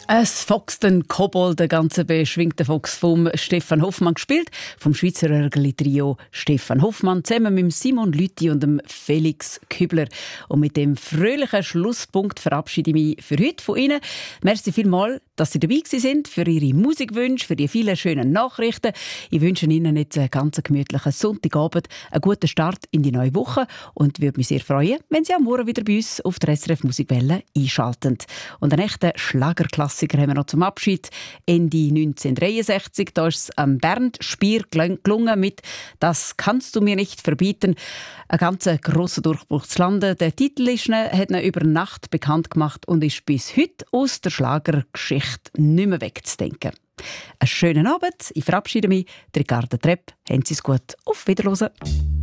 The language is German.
Ein Fox, den Kobold, der ganze beschwingte Fox vom Stefan Hoffmann gespielt, vom Schweizer Örgeli-Trio Stefan Hoffmann, zusammen mit Simon Lüthi und dem Felix Kübler. Und mit dem fröhlichen Schlusspunkt verabschiede ich mich für heute von Ihnen. Merci vielmals, dass Sie dabei sind, für Ihre Musikwünsche, für die vielen schönen Nachrichten. Ich wünsche Ihnen jetzt einen ganz gemütlichen Sonntagabend, einen guten Start in die neue Woche und würde mich sehr freuen, wenn Sie am Morgen wieder bei uns auf der SRF Musikwelle einschalten. Und einen echten Schlagerklassiker haben wir noch zum Abschied. Ende 1963, da ist es Bernd Spier gelungen mit «Das kannst du mir nicht verbieten». Ein ganz grosser Durchbruch zu landen. Der Titel ist hat ihn über Nacht bekannt gemacht und ist bis heute aus der Schlagergeschichte nicht mehr wegzudenken. Einen schönen Abend, ich verabschiede mich. Ricarda Trepp, haben Sie es gut, auf Wiederhören.